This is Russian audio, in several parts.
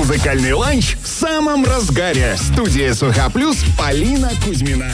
Музыкальный ланч в самом разгаре. Студия СВХ Плюс, Полина Кузьмина.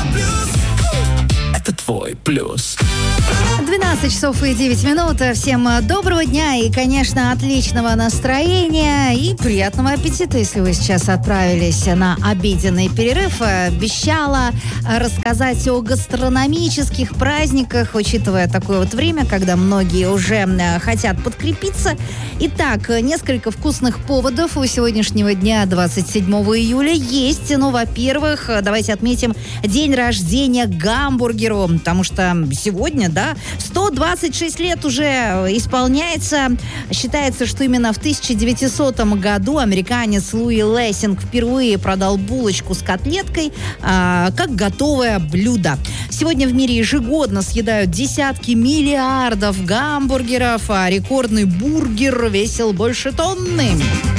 Это твой плюс. 12 часов и 9 минут. Всем доброго дня и, конечно, отличного настроения и приятного аппетита, если вы сейчас отправились на обеденный перерыв. Обещала рассказать о гастрономических праздниках, учитывая такое вот время, когда многие уже хотят подкрепиться. Итак, несколько вкусных поводов у сегодняшнего дня, 27 июля, есть. Ну, во-первых, давайте отметим день рождения гамбургеру, потому что сегодня, 126 лет уже исполняется. Считается, что именно в 1900 году американец Луи Лессинг впервые продал булочку с котлеткой как готовое блюдо. Сегодня в мире ежегодно съедают десятки миллиардов гамбургеров, а рекордный бургер весил больше тонны.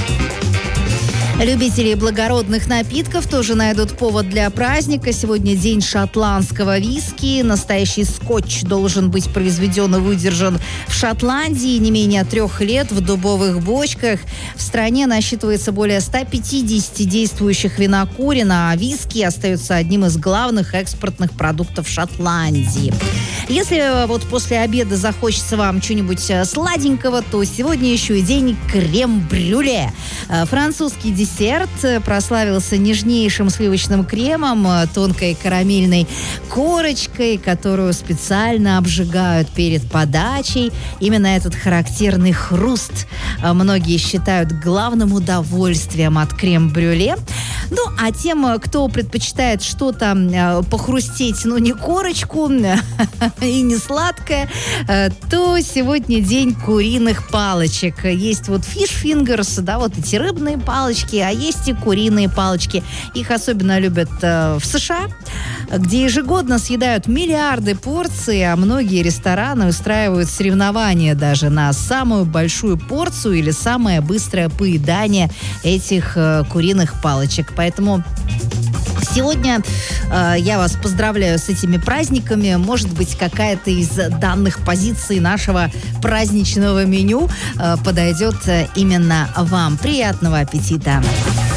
Любители благородных напитков тоже найдут повод для праздника. Сегодня день шотландского виски. Настоящий скотч должен быть произведен и выдержан в Шотландии не менее 3 лет в дубовых бочках. В стране насчитывается более 150 действующих винокурен, а виски остается одним из главных экспортных продуктов Шотландии. Если вот после обеда захочется вам чего-нибудь сладенького, то сегодня еще и день крем-брюле. Французский десерт прославился нежнейшим сливочным кремом, тонкой карамельной корочкой, которую специально обжигают перед подачей. Именно этот характерный хруст многие считают главным удовольствием от крем-брюле. Ну, а тем, кто предпочитает что-то похрустеть, но не корочку и не сладкое, то сегодня день куриных палочек. Есть вот fish fingers, вот эти рыбные палочки, а есть и куриные палочки. Их особенно любят в США, где ежегодно съедают миллиарды порций, а многие рестораны устраивают соревнования даже на самую большую порцию или самое быстрое поедание этих куриных палочек. Поэтому сегодня я вас поздравляю с этими праздниками. Может быть, какая-то из данных позиций нашего праздничного меню подойдет именно вам. Приятного аппетита!